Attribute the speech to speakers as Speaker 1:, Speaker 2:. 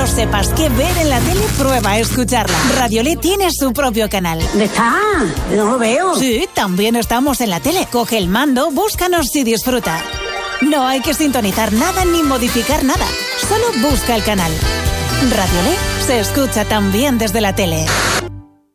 Speaker 1: no sepas qué ver en la tele, prueba a escucharla. Radiolé tiene su propio canal.
Speaker 2: ¿Dónde está? No lo veo.
Speaker 1: Sí, también estamos en la tele. Coge el mando, búscanos y disfruta. No hay que sintonizar nada ni modificar nada. Solo busca el canal. Radiolé se escucha también desde la tele.